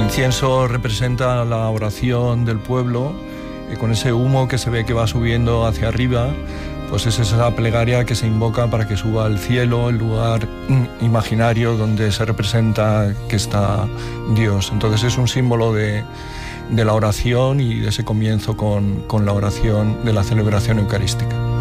incienso representa la oración del pueblo, y con ese humo que se ve que va subiendo hacia arriba, pues es esa plegaria que se invoca para que suba al cielo, el lugar imaginario donde se representa que está Dios. Entonces es un símbolo de la oración y de ese comienzo con la oración de la celebración eucarística.